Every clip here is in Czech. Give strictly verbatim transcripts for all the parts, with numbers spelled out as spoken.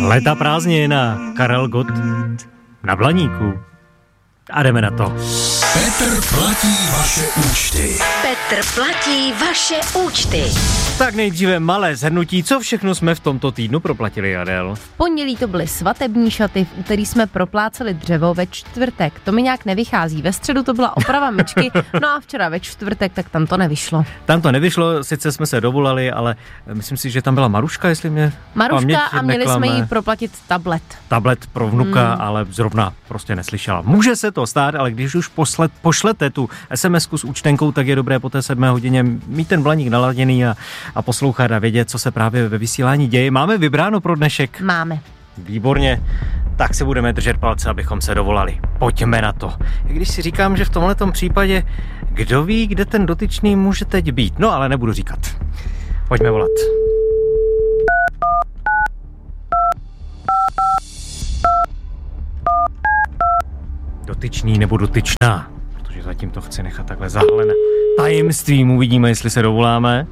Léta prázdnin a Karel Gott na Blaníku. A jdeme na to. Petr platí vaše účty. Petr platí vaše účty. Tak nejdříve malé shrnutí, co všechno jsme v tomto týdnu proplatili, Adél. V pondělí to byly svatební šaty, v úterý jsme propláceli dřevo, ve čtvrtek to mi nějak nevychází, ve středu to byla oprava myčky, no a včera ve čtvrtek, tak tam to nevyšlo. Tam to nevyšlo, sice jsme se dovolali, ale myslím si, že tam byla Maruška, jestli mě Maruška a měli neklame. jsme jí proplatit tablet. Tablet pro vnuka, Hmm. ale zrovna prostě neslyšela. Může se to stát, ale když už poslet, pošlete tu SMSku s účtenkou, tak je dobré po té sedmé hodině mít ten Blaník naladěný a, a poslouchat a vědět, co se právě ve vysílání děje. Máme vybráno pro dnešek? Máme. Výborně. Tak se budeme držet palce, abychom se dovolali. Pojďme na to. I když si říkám, že v tomhletom případě, kdo ví, kde ten dotyčný může teď být. No, ale nebudu říkat. Pojďme volat. Dotyčný nebo dotyčná, protože zatím to chci nechat takhle zahalené tajemstvím. Uvidíme, jestli se dovoláme.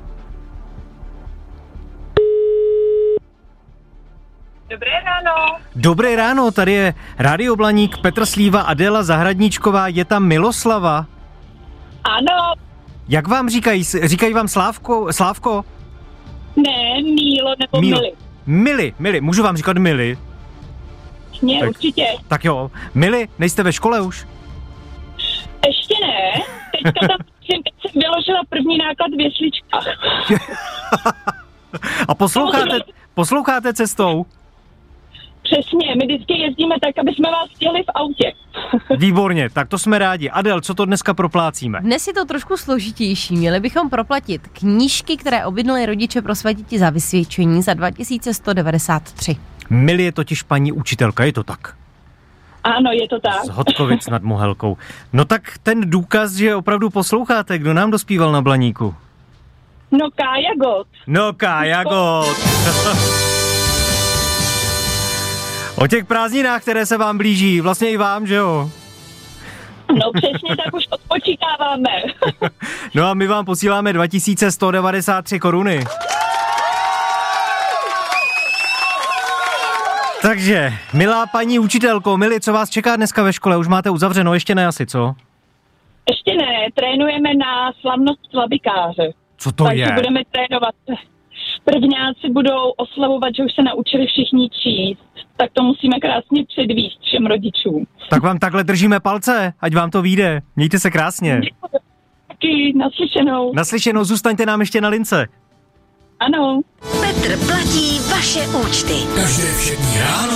Dobré ráno. Dobré ráno, tady je Rádio Blaník, Petr Slíva, Adéla Zahradníčková, je tam Miloslava. Ano. Jak vám říkají? Říkají vám Slávko? Slávko? Ne, Mílo nebo Mílo. Mili. Mili, Mili, můžu vám říkat Mili? Ne, Tak. určitě. Tak jo, Mili, nejste ve škole už? Ještě ne. Teďka tam jsem, jsem vyložila první náklad v jesličkách. A posloucháte, posloucháte cestou? Přesně, my vždycky jezdíme tak, aby jsme vás stihli v autě. Výborně, tak to jsme rádi. Adel, co to dneska proplácíme? Dnes je to trošku složitější, měli bychom proplatit knížky, které objednali rodiče pro své děti za vysvědčení za dva tisíce sto devadesát tři. Mili je totiž paní učitelka, je to tak? Ano, je to tak. Z Hodkovic nad Mohelkou. No tak ten důkaz, že opravdu posloucháte, kdo nám dospíval na Blaníku? No Kája Gott. No Kája Gott. O těch prázdninách, které se vám blíží, vlastně i vám, že jo? No přesně, tak už odpočítáváme. No a my vám posíláme dva tisíce sto devadesát tři koruny. Takže, milá paní učitelko, Mili, co vás čeká dneska ve škole? Už máte uzavřeno, ještě ne asi, co? Ještě ne, trénujeme na slavnost slabikáře. Co to Takže je? budeme trénovat. Prvňáci budou oslavovat, že už se naučili všichni číst. Tak to musíme krásně předvíst všem rodičům. Tak vám takhle držíme palce, ať vám to vyjde. Mějte se krásně. Taky naslyšenou. Naslyšenou, zůstaňte nám ještě na lince. Ano. Petr platí vaše účty. Každé všední ráno